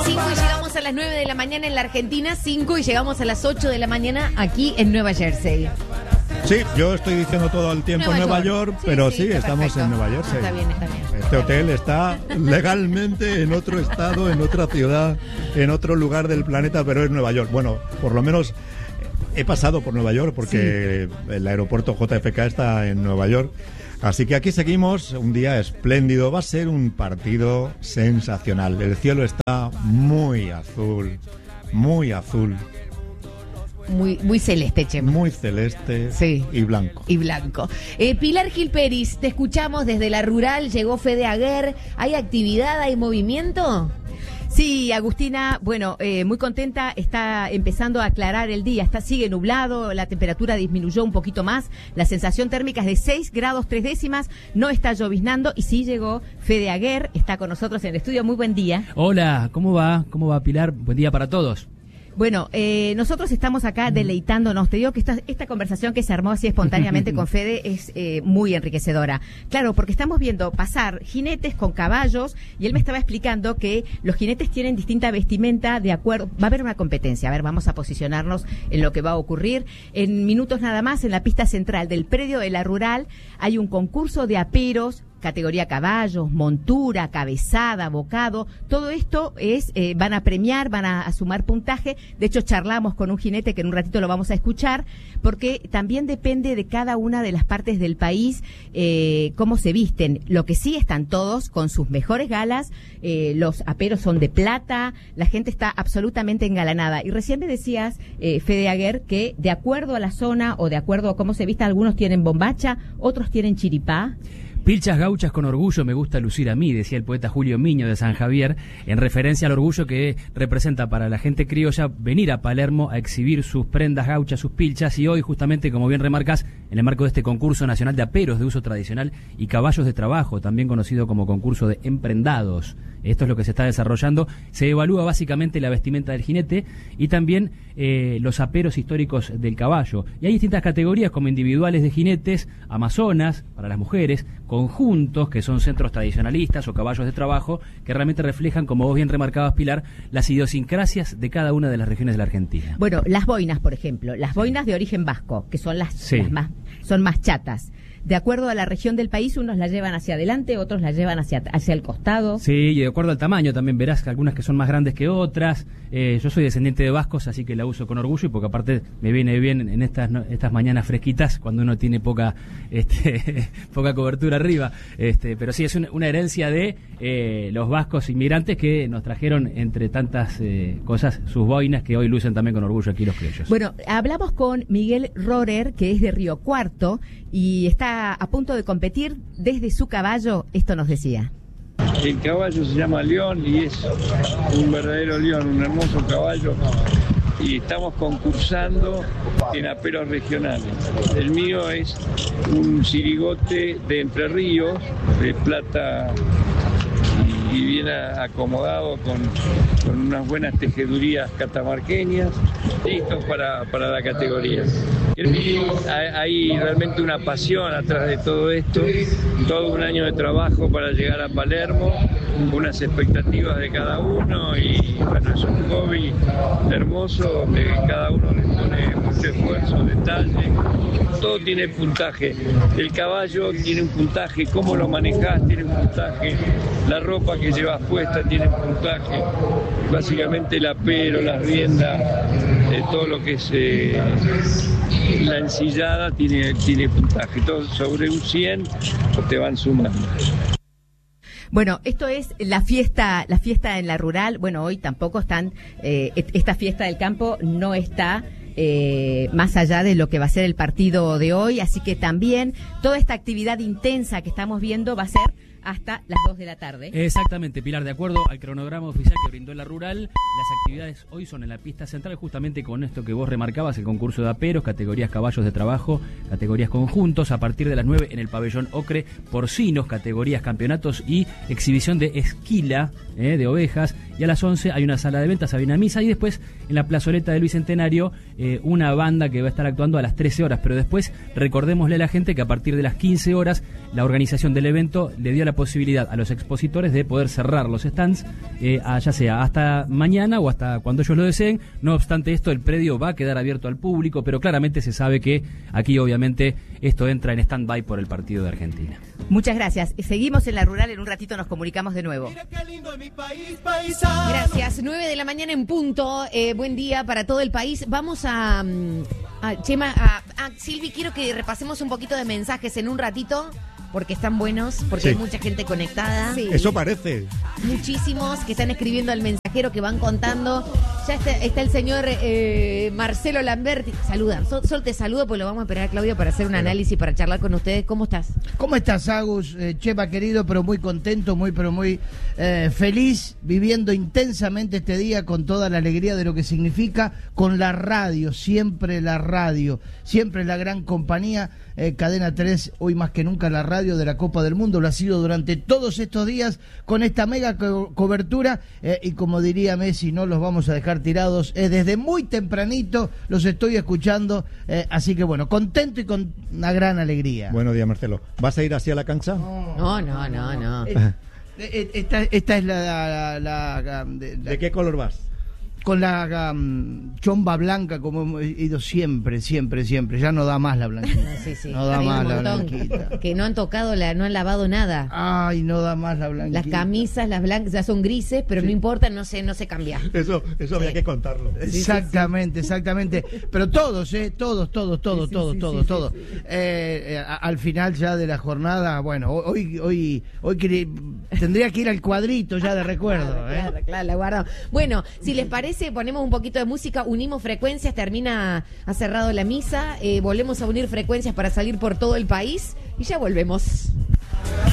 5 y llegamos a las 9 de la mañana en la Argentina, 5 y llegamos a las 8 de la mañana aquí en Nueva Jersey. Sí, yo estoy diciendo todo el tiempo Nueva York, pero sí, estamos perfecto. En Nueva Jersey. Está bien, está bien. Este hotel está legalmente en otro estado, en otra ciudad, en otro lugar del planeta, pero es Nueva York. Bueno, por lo menos he pasado por Nueva York porque el aeropuerto JFK está en Nueva York. Así que aquí seguimos, un día espléndido, va a ser un partido sensacional. El cielo está muy azul, muy azul. Muy celeste, Chema. Muy celeste y blanco. Y blanco. Pilar Gil Peris, te escuchamos desde la rural, llegó Fede Aguer. ¿Hay actividad, hay movimiento? Sí, Agustina, bueno, muy contenta, está empezando a aclarar el día, sigue nublado, la temperatura disminuyó un poquito más, la sensación térmica es de 6 grados 3 décimas, no está lloviznando y sí llegó Fede Aguer, está con nosotros en el estudio, muy buen día. Hola, ¿cómo va? ¿Cómo va, Pilar? Buen día para todos. Bueno, nosotros estamos acá deleitándonos. Te digo que esta conversación que se armó así espontáneamente con Fede es muy enriquecedora. Claro, porque estamos viendo pasar jinetes con caballos y él me estaba explicando que los jinetes tienen distinta vestimenta de acuerdo. Va a haber una competencia. A ver, vamos a posicionarnos en lo que va a ocurrir. En minutos nada más, en la pista central del predio de la rural, hay un concurso de aperos, categoría caballos, montura, cabezada, bocado, todo esto es, van a premiar, van a sumar puntaje. De hecho, charlamos con un jinete que en un ratito lo vamos a escuchar, porque también depende de cada una de las partes del país cómo se visten. Lo que sí, están todos con sus mejores galas, los aperos son de plata, la gente está absolutamente engalanada. Y recién me decías, Fede Aguer, que de acuerdo a la zona o de acuerdo a cómo se vista, algunos tienen bombacha, otros tienen chiripá. Pilchas gauchas con orgullo me gusta lucir a mí, decía el poeta Julio Miño de San Javier, en referencia al orgullo que representa para la gente criolla venir a Palermo a exhibir sus prendas gauchas, sus pilchas, y hoy justamente, como bien remarcas, en el marco de este concurso nacional de aperos de uso tradicional y caballos de trabajo, también conocido como concurso de emprendados. Esto es lo que se está desarrollando. Se evalúa básicamente la vestimenta del jinete y también los aperos históricos del caballo. Y hay distintas categorías como individuales de jinetes, amazonas para las mujeres, conjuntos que son centros tradicionalistas o caballos de trabajo que realmente reflejan, como vos bien remarcabas, Pilar, las idiosincrasias de cada una de las regiones de la Argentina. Bueno, las boinas, por ejemplo, las boinas de origen vasco, que son las más chatas. De acuerdo a la región del país, unos la llevan hacia adelante, otros la llevan hacia el costado. Sí, y de acuerdo al tamaño también verás que algunas que son más grandes que otras. Yo soy descendiente de vascos, así que la uso con orgullo, y porque aparte me viene bien en estas mañanas fresquitas, cuando uno tiene poca cobertura arriba. Pero sí, es una herencia de los vascos inmigrantes que nos trajeron, entre tantas cosas, sus boinas, que hoy lucen también con orgullo aquí los criollos. Bueno, hablamos con Miguel Rohrer, que es de Río Cuarto, y está a punto de competir. Desde su caballo, esto nos decía. El caballo se llama León y es un verdadero león, un hermoso caballo, y estamos concursando en aperos regionales. El mío es un chirigote de Entre Ríos, de plata y bien acomodado con unas buenas tejedurías catamarqueñas, listos para la categoría. Hay realmente una pasión atrás de todo esto, todo un año de trabajo para llegar a Palermo, unas expectativas de cada uno, y bueno, es un hobby hermoso donde cada uno le pone mucho esfuerzo, detalle, todo tiene puntaje. El caballo tiene un puntaje, cómo lo manejas tiene un puntaje, la ropa que llevas puesta tiene un puntaje, básicamente el apero, las riendas, todo lo que es la ensillada tiene puntaje. Todo sobre un 100 te van sumando. Bueno, esto es la fiesta en la rural. Bueno, hoy tampoco están, esta fiesta del campo no está más allá de lo que va a ser el partido de hoy, así que también toda esta actividad intensa que estamos viendo va a ser hasta las 2 de la tarde. Exactamente, Pilar, de acuerdo al cronograma oficial que brindó la rural, las actividades hoy son en la pista central, justamente con esto que vos remarcabas, el concurso de aperos, categorías caballos de trabajo, categorías conjuntos, a partir de las 9 en el pabellón Ocre, porcinos, categorías campeonatos y exhibición de esquila de ovejas, y a las 11 hay una sala de ventas, hay una misa, y después en la plazoleta del Bicentenario una banda que va a estar actuando a las 13 horas, pero después recordémosle a la gente que a partir de las 15 horas la organización del evento le dio la posibilidad a los expositores de poder cerrar los stands, ya sea hasta mañana o hasta cuando ellos lo deseen. No obstante esto, el predio va a quedar abierto al público, pero claramente se sabe que aquí obviamente esto entra en stand-by por el partido de Argentina. Muchas gracias. Seguimos en La Rural, en un ratito nos comunicamos de nuevo. Gracias, 9 de la mañana en punto. Buen día para todo el país. Vamos a Chema, Silvi, quiero que repasemos un poquito de mensajes en un ratito, porque están buenos, porque hay mucha gente conectada. Sí. Eso parece. Muchísimos que están escribiendo al mensajero, que van contando. Ya está el señor Marcelo Lamberti. Saluda, Sol te saludo, pues lo vamos a esperar a Claudio para hacer un análisis, para charlar con ustedes. ¿Cómo estás? ¿Cómo estás, Agus? Chema, querido, pero muy contento, muy feliz, viviendo intensamente este día con toda la alegría de lo que significa, con la radio, siempre la gran compañía. Cadena 3, hoy más que nunca la radio de la Copa del Mundo, lo ha sido durante todos estos días con esta mega cobertura, y como diría Messi, no los vamos a dejar tirados, desde muy tempranito los estoy escuchando, así que bueno, contento y con una gran alegría. Buenos días, Marcelo. ¿Vas a ir hacia la cancha? No. Esta es la ¿De qué color vas? Con la chomba blanca, como hemos ido siempre, ya no da más la blanquita. Sí. No da más la blanquita. Que no han tocado, no han lavado nada. Ay, no da más la blanquita. Las camisas, las blancas, ya son grises, pero no importa, no se cambia. Eso había que contarlo. Exactamente. Pero todos, todos. Al final ya de la jornada, bueno, hoy tendría que ir al cuadrito ya de recuerdo. Claro, la guardamos. Bueno, si les parece, ponemos un poquito de música, unimos frecuencias, ha cerrado la misa, volvemos a unir frecuencias para salir por todo el país y ya volvemos.